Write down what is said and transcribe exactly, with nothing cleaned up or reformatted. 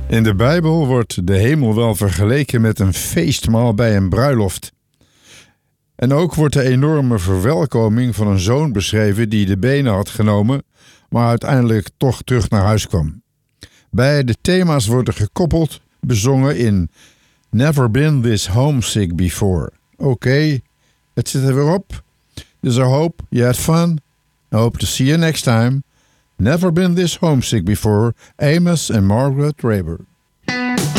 In de Bijbel wordt de hemel wel vergeleken met een feestmaal bij een bruiloft. En ook wordt de enorme verwelkoming van een zoon beschreven die de benen had genomen, maar uiteindelijk toch terug naar huis kwam. Beide thema's worden gekoppeld, bezongen in Never Been This Homesick Before. Oké, okay, het zit er weer op. Dus I hope you had fun. I hope to see you next time. Never Been This Homesick Before, Amos and Margaret Rayburn.